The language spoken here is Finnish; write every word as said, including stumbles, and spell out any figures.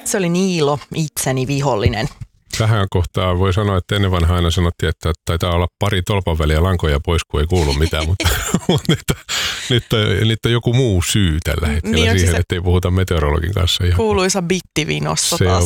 Se oli Niilo, itseni vihollinen. Tähän kohtaan voi sanoa, että ennen vanhaa aina sanottiin, että taitaa olla pari tolpan väliä lankoja pois, kun ei kuulu mitään, mutta, mutta nyt, nyt, nyt on joku muu syy tällä hetkellä niin siihen, että ei puhuta meteorologin kanssa. Kuuluisa bittivinossa se taas.